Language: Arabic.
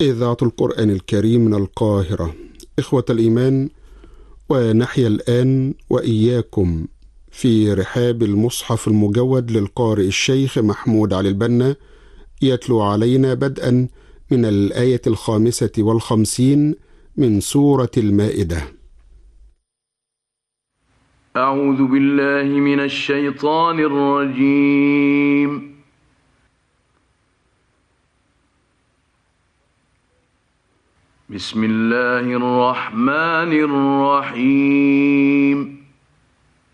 إذاعة القرآن الكريم من القاهرة. إخوة الإيمان، ونحيا الآن وإياكم في رحاب المصحف المجود للقارئ الشيخ محمود علي البنا، يتلو علينا بدءا من الآية 55 من سورة المائدة. أعوذ بالله من الشيطان الرجيم. بسم الله الرحمن الرحيم.